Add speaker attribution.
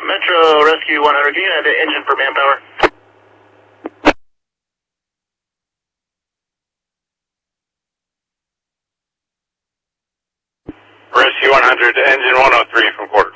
Speaker 1: Metro Rescue 100, do you have an engine for manpower?
Speaker 2: Rescue 100, engine 103 from quarter.